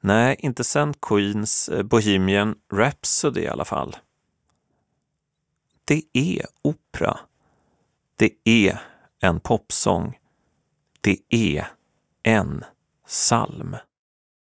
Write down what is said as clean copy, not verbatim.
Nej, inte sen Queens Bohemian Rhapsody i alla fall. Det är opera. Det är en popsång. Det är en psalm.